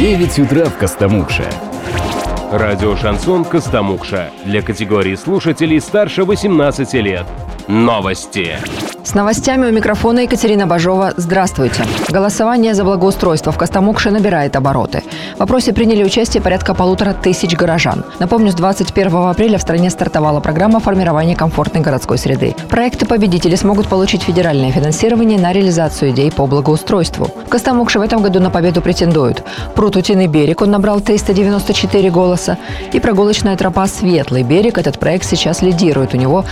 9 утра в Костомукше. Радио «Шансон Костомукша» для категории слушателей старше 18 лет. Новости. С новостями у микрофона Екатерина Бажова. Здравствуйте. Голосование за благоустройство в Костомукше набирает обороты. В опросе приняли участие порядка 1500 горожан. Напомню, с 21 апреля в стране стартовала программа формирования комфортной городской среды. Проекты-победители смогут получить федеральное финансирование на реализацию идей по благоустройству. В Костомукше в этом году на победу претендуют пруд Утиный берег, он набрал 394 голоса, и прогулочная тропа Светлый берег. Этот проект сейчас лидирует, у него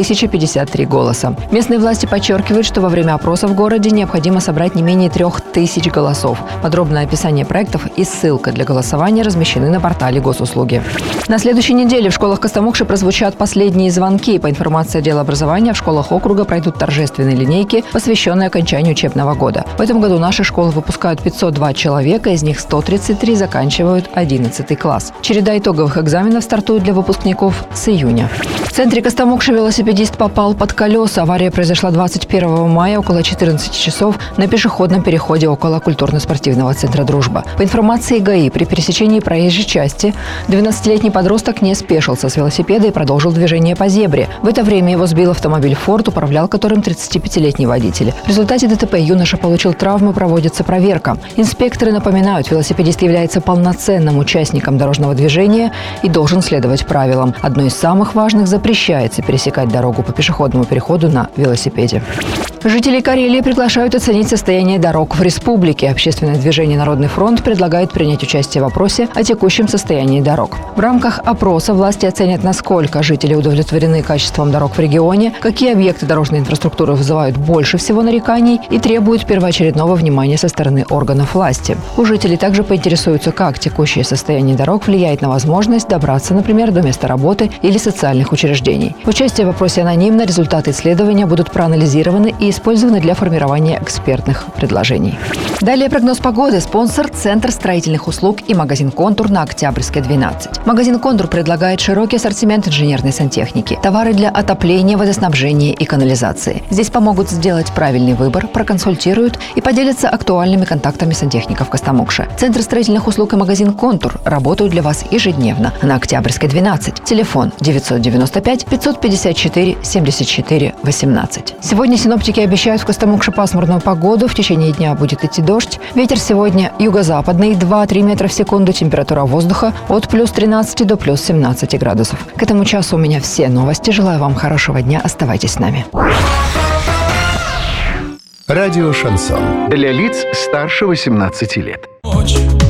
1053 голоса. Местные власти подчеркивают, что во время опроса в городе необходимо собрать не менее 3000 голосов. Подробное описание проектов и ссылка для голосования размещены на портале госуслуги. На следующей неделе в школах Костомукши прозвучат последние звонки. По информации отдела образования, в школах округа пройдут торжественные линейки, посвященные окончанию учебного года. В этом году наши школы выпускают 502 человека, из них 133 заканчивают 11 класс. Череда итоговых экзаменов стартует для выпускников с июня. В центре Костомукши велосипедист попал под колеса. Авария произошла 21 мая около 14 часов на пешеходном переходе около культурно-спортивного центра «Дружба». По информации ГАИ, при пересечении проезжей части 12-летний подросток не спешился с велосипеда и продолжил движение по зебре. В это время его сбил автомобиль «Форд», управлял которым 35-летний водитель. В результате ДТП юноша получил травмы, проводится проверка. Инспекторы напоминают, велосипедист является полноценным участником дорожного движения и должен следовать правилам. Одно из самых важных – запрещается пересекать дорогу по пешеходному переходу на велосипеде. Жителей Карелии приглашают оценить состояние дорог в республике. Общественное движение «Народный фронт» предлагает принять участие в опросе о текущем состоянии дорог. В рамках опроса власти оценят, насколько жители удовлетворены качеством дорог в регионе, какие объекты дорожной инфраструктуры вызывают больше всего нареканий и требуют первоочередного внимания со стороны органов власти. У жителей также поинтересуются, как текущее состояние дорог влияет на возможность добраться, например, до места работы или социальных учреждений. Участие в опросе анонимно, результаты исследования будут проанализированы и использованы для формирования экспертных предложений. Далее прогноз погоды. Спонсор – Центр строительных услуг и магазин «Контур» на Октябрьской, 12. Магазин «Контур» предлагает широкий ассортимент инженерной сантехники, товары для отопления, водоснабжения и канализации. Здесь помогут сделать правильный выбор, проконсультируют и поделятся актуальными контактами сантехников Костомукши. Центр строительных услуг и магазин «Контур» работают для вас ежедневно на Октябрьской, 12. Телефон 995 554 74 18. Сегодня синоптики обещают в Костомукше пасмурную погоду. В течение дня будет идти дождь. Ветер сегодня юго-западный 2-3 метра в секунду. Температура воздуха от плюс 13 до плюс 17 градусов. К этому часу у меня все новости. Желаю вам хорошего дня. Оставайтесь с нами. Радио «Шансон». Для лиц старше 18 лет.